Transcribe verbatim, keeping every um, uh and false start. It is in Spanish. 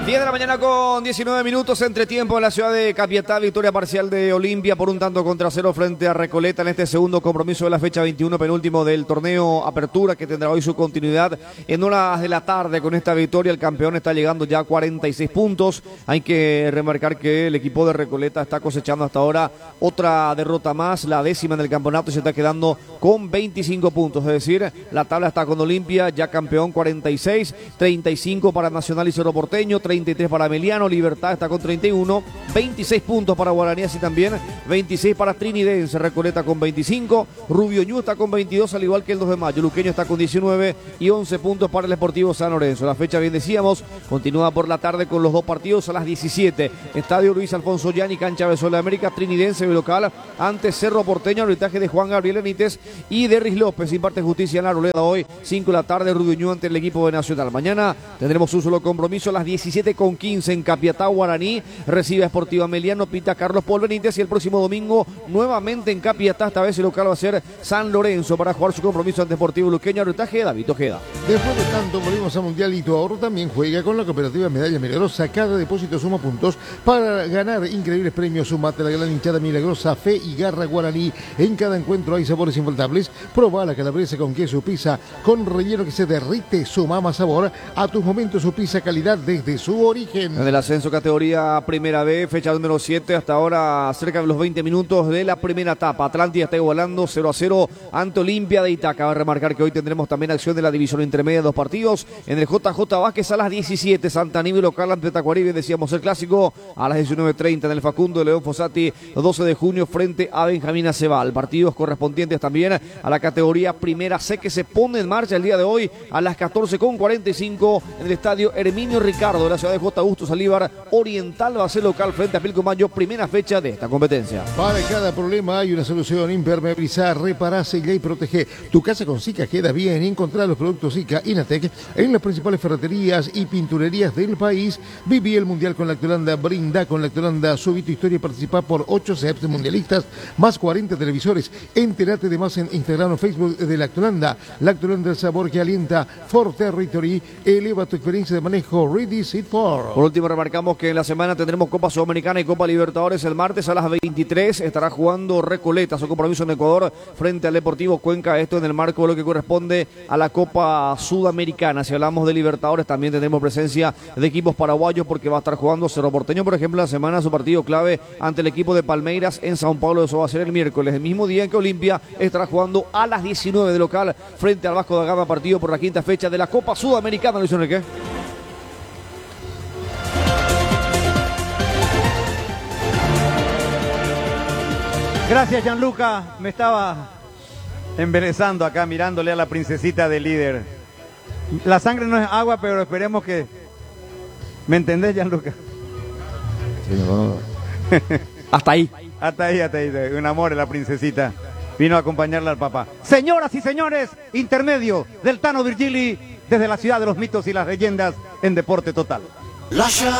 diez de la mañana con diecinueve minutos, entretiempo en la ciudad de Capiatá, victoria parcial de Olimpia por un tanto contra cero frente a Recoleta en este segundo compromiso de la fecha veintiuno, penúltimo del torneo Apertura, que tendrá hoy su continuidad en horas de la tarde. Con esta victoria el campeón está llegando ya a cuarenta y seis puntos. Hay que remarcar que el equipo de Recoleta está cosechando hasta ahora otra derrota más, la décima en el campeonato, y se está quedando con veinticinco puntos, es decir, la tabla está con Olimpia, ya campeón cuarenta y seis, treinta y cinco para Nacional y Cerro Porteño, treinta y tres para Meliano, Libertad está con treinta y uno, veintiséis puntos para Guaraní, así también veintiséis para Trinidense, Recoleta con veinticinco, Rubio Ñu está con veintidós, al igual que el dos de mayo, Luqueño está con diecinueve y once puntos para el Sportivo San Lorenzo. La fecha, bien decíamos, continúa por la tarde con los dos partidos a las diecisiete, Estadio Luis Alfonso Llani, cancha de Sol de América, Trinidense local ante Cerro Porteño, arbitraje de Juan Gabriel Benítez y de Riz López. Imparte justicia en la Arboleda hoy, cinco de la tarde, Rubio Ñu ante el equipo de Nacional. Mañana tendremos un solo compromiso a las diecisiete con quince en Capiatá, Guaraní recibe a Sportiva Meliano, pita Carlos Paul Benítez, y el próximo domingo nuevamente en Capiatá, esta vez el local va a ser San Lorenzo para jugar su compromiso ante Sportivo Luqueño, arbitraje de David Ojeda. Después de tanto volvimos a Mundial y tu ahorro también juega con la cooperativa Medalla Milagrosa. Cada depósito suma puntos para ganar increíbles premios. Sumate la gran hinchada milagrosa, fe y garra Guaraní. En cada encuentro hay sabores infaltables. Proba la calabresa con queso, pizza con relleno que se derrite. Suma más sabor a tus momentos, su pizza calidad desde su origen. En el ascenso categoría Primera B, fecha número siete, hasta ahora cerca de los veinte minutos de la primera etapa. Atlántida está igualando cero a cero ante Olimpia de Itaca. Cabe remarcar que hoy tendremos también acción de la división intermedia, dos partidos. En el J J Vázquez a las diecisiete, Santa Aníbal local ante Tacuaribe, decíamos el clásico, a las diecinueve treinta en el Facundo de León Fossati, doce de junio frente a Benjamín Acebal. Partidos correspondientes también a la categoría Primera C, que se pone en marcha el día de hoy a las catorce con cuarenta y cinco en el estadio Herminio Ricardo de la ciudad de J. Augusto Salívar. Oriental va a ser local frente a Pilcomayo, primera fecha de esta competencia. Para cada problema hay una solución: impermeabilizar, reparar, sellar y proteger. Tu casa con Sica queda bien. Encontrar los productos Sica Inatec en las principales ferreterías y pinturerías del país. Viví el Mundial con Lactolanda, brinda con Lactolanda, subí tu historia y participa por ocho C E Ps mundialistas, más cuarenta televisores. Entérate de más en Instagram o Facebook de Lactolanda. Lactolanda, el sabor que alienta. For Territory, eleva tu experiencia de manejo. Ready, Sit For. Por último, remarcamos que en la semana tendremos Copa Sudamericana y Copa Libertadores. El martes a las veintitrés estará jugando Recoleta su compromiso en Ecuador frente al Deportivo Cuenca, esto en el marco de lo que corresponde a la Copa Sudamericana. Si hablamos de Libertadores, también tendremos presencia de equipos paraguayos, porque va a estar jugando Cerro Porteño, por ejemplo, la semana su partido clave ante el equipo de Palmeiras en Sao Paulo. Eso va a ser el miércoles, el mismo día en que Olimpia estará jugando a las diecinueve de local frente al Vasco da Gama, partido por la quinta fecha de la Copa Sudamericana. Luis Enrique. Gracias, Gianluca. Me estaba embelezando acá mirándole a la princesita del líder. La sangre no es agua, pero esperemos que... ¿Me entendés, Gianluca? Sí, no. Hasta ahí. Hasta ahí, hasta ahí. Un amor la princesita. Vino a acompañarla al papá. Señoras y señores, intermedio del Tano Virgili desde la ciudad de los mitos y las leyendas en Deporte Total.